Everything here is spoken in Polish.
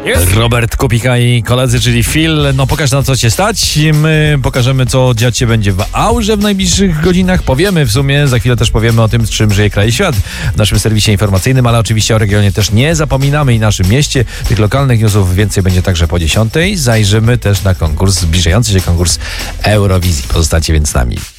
Robert Kupika i koledzy, czyli Phil. No pokaż nam, co cię stać. My pokażemy, co dziać się będzie w aurze w najbliższych godzinach. Powiemy w sumie, za chwilę też powiemy o tym, z czym żyje kraj i świat w naszym serwisie informacyjnym, ale oczywiście o regionie też nie zapominamy i naszym mieście. Tych lokalnych newsów więcej będzie także po 10:00. Zajrzymy też na konkurs, zbliżający się konkurs Eurowizji. Pozostańcie więc z nami.